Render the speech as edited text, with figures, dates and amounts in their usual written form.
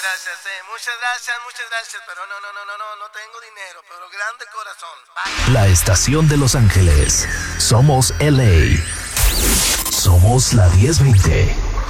muchas gracias, pero no tengo dinero, pero grande corazón. Bye. La estación de Los Ángeles. Somos LA. Somos la 1020.